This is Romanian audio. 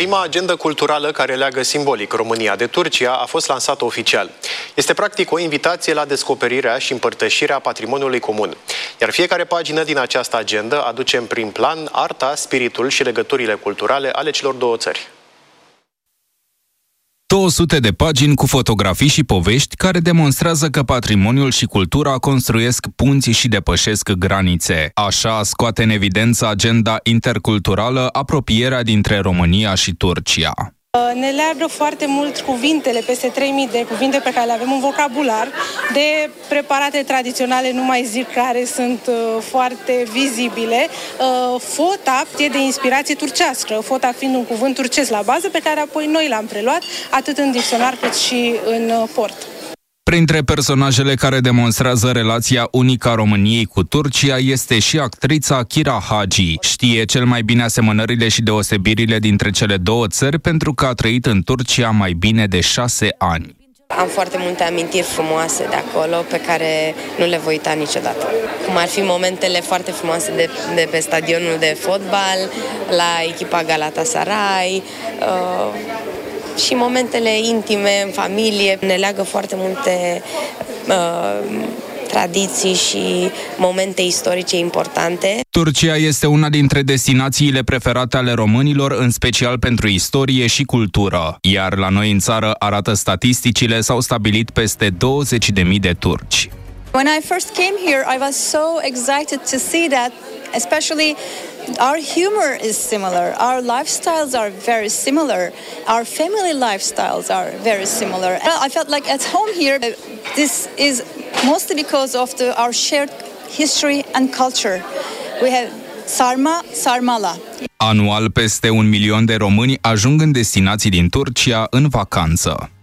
Prima agendă culturală care leagă simbolic România de Turcia a fost lansată oficial. Este practic o invitație la descoperirea și împărtășirea patrimoniului comun. Iar fiecare pagină din această agendă aduce în prim plan arta, spiritul și legăturile culturale ale celor două țări. 200 de pagini cu fotografii și povești care demonstrează că patrimoniul și cultura construiesc punți și depășesc granițe. Așa scoate în evidență agenda interculturală apropierea dintre România și Turcia. Ne leagă foarte mult cuvintele, peste 3000 de cuvinte pe care le avem în vocabular, de preparate tradiționale, nu mai zic, care sunt foarte vizibile. Fota e de inspirație turcească, fota fiind un cuvânt turcesc la bază pe care apoi noi l-am preluat atât în dicționar cât și în port. Printre personajele care demonstrează relația unică a României cu Turcia este și actrița Kira Hagi. Știe cel mai bine asemănările și deosebirile dintre cele două țări pentru că a trăit în Turcia mai bine de 6 ani. Am foarte multe amintiri frumoase de acolo pe care nu le voi uita niciodată. Cum ar fi momentele foarte frumoase de pe stadionul de fotbal, la echipa Galatasaray, și momentele intime, în familie. Ne leagă foarte multe tradiții și momente istorice importante. Turcia este una dintre destinațiile preferate ale românilor, în special pentru istorie și cultură. Iar la noi în țară, arată statisticile, s-au stabilit peste 20.000 de turci. When I first came here, I was so excited to see that, especially our humor is similar, our lifestyles are very similar, our family lifestyles are very similar. I felt like at home here. This is mostly because of our shared history and culture. We have sarma, sarmala. Anual, peste 1 milion de români ajung în destinații din Turcia în vacanță.